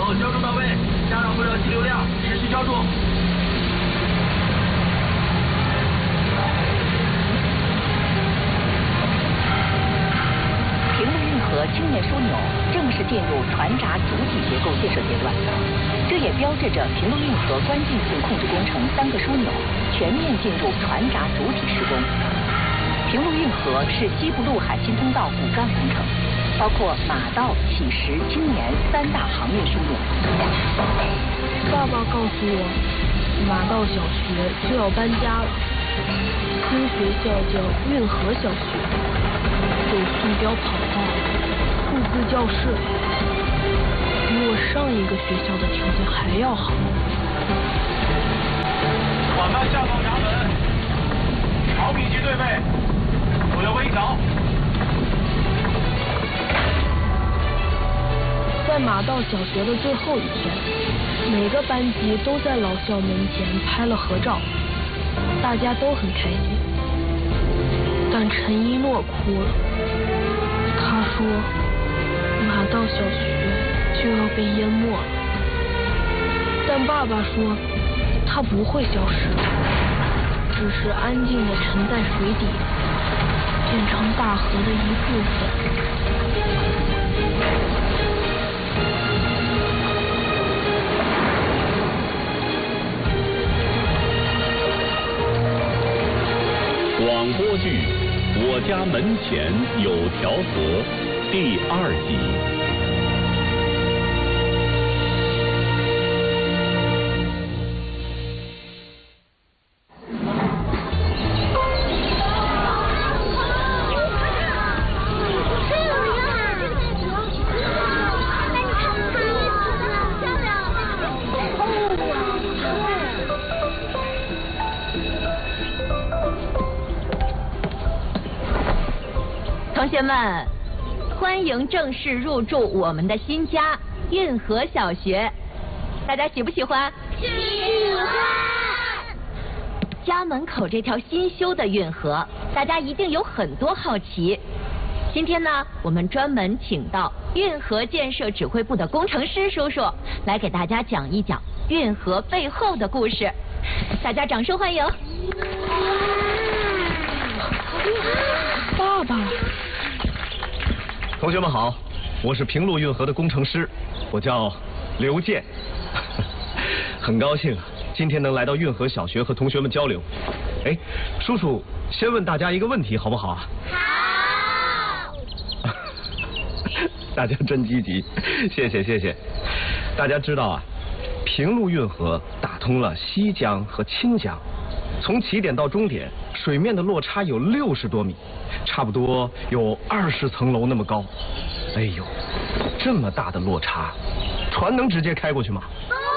好，浇筑到位，加上不了气流量，持续浇筑。 平陆运河经面枢纽正式进入船闸主体结构建设阶段，这也标志着平陆运河关键性控制工程3个枢纽全面进入船闸主体施工。平陆运河是西部陆海新通道骨干工程，包括马道、乞石、青年3大航运枢纽。 爸爸告诉我，马道小学就要搬家了，新学校叫运河小学，有塑胶跑道、数字教室，比我上一个学校的条件还要好。 缓慢下放闸门，好笔记对位，左右微调。 在马道小学的最后一天，每个班级都在老校门前拍了合照，大家都很开心。但陈一诺哭了，他说马道小学就要被淹没了。但爸爸说它不会消失，只是安静地沉在水底，变成大河的一部分。 广播剧《我家门前有条河》第2集。 同学们，欢迎正式入住我们的新家运河小学，大家喜不喜欢？ 喜欢。 家门口这条新修的运河，大家一定有很多好奇。今天呢，我们专门请到运河建设指挥部的工程师叔叔来给大家讲一讲运河背后的故事。大家掌声欢迎！ 爸爸。 同学们好，我是平陆运河的工程师，我叫刘健，很高兴今天能来到运河小学和同学们交流。哎，叔叔先问大家一个问题好不好啊？ 好。 大家真积极，谢谢。大家知道啊，平陆运河打通了西江和清江，从起点到终点水面的落差有60多米，差不多有20层楼那么高。哎呦，这么大的落差，船能直接开过去吗？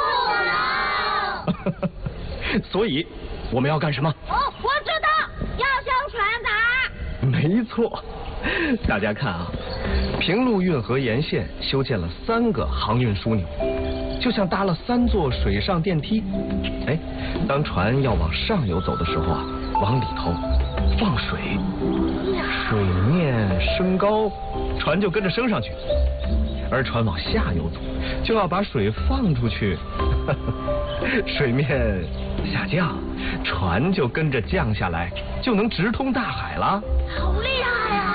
不能。 所以我们要干什么？ 哦，我知道，要修船闸。 没错，大家看啊，平陆运河沿线修建了3个航运枢纽，就像搭了3座水上电梯。哎，当船要往上游走的时候啊，往里头放水，水面升高，船就跟着升上去；而船往下游走，就要把水放出去，水面下降，船就跟着降下来，就能直通大海了。 好厉害呀！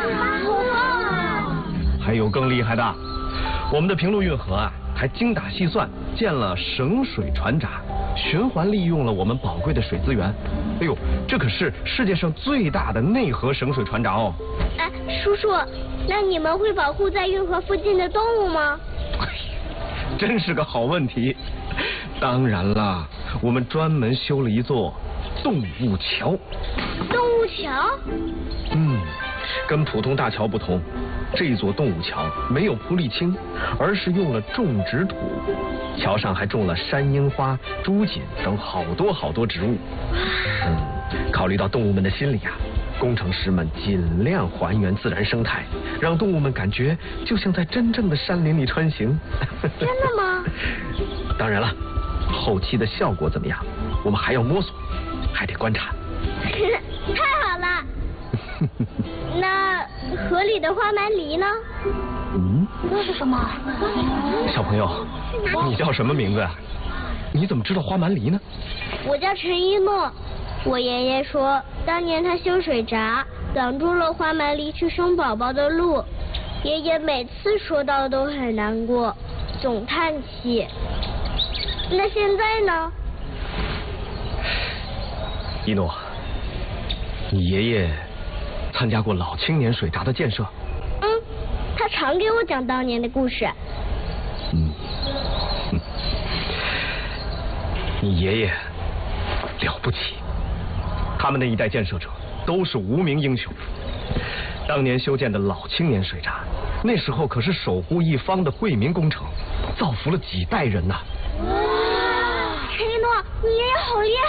还有更厉害的，我们的平陆运河啊，还精打细算建了省水船闸，循环利用了我们宝贵的水资源。哎呦，这可是世界上最大的内河省水船闸哦。 哎，叔叔，那你们会保护在运河附近的动物吗？ 真是个好问题。当然啦，我们专门修了一座动物桥。 动物桥？ 跟普通大桥不同，这座动物桥没有铺沥青，而是用了种植土，桥上还种了山樱花、朱槿等好多植物。考虑到动物们的心理啊，工程师们尽量还原自然生态，让动物们感觉就像在真正的山林里穿行。 真的吗？ 当然了，后期的效果怎么样，我们还要摸索，还得观察。 太好了。那河里的花蛮狸呢？ 那是什么？ 小朋友，你叫什么名字啊？你怎么知道花蛮篱呢？ 我叫陈一诺。我爷爷说，当年他修水闸，挡住了花蛮篱去生宝宝的路。爷爷每次说到都很难过，总叹气。那现在呢？ 一诺，你爷爷参加过老青年水闸的建设？ 他常给我讲当年的故事。 你爷爷了不起，他们那一代建设者都是无名英雄。当年修建的老青年水闸，那时候可是守护一方的惠民工程，造福了几代人呐。 陈一诺，你爷爷好厉害！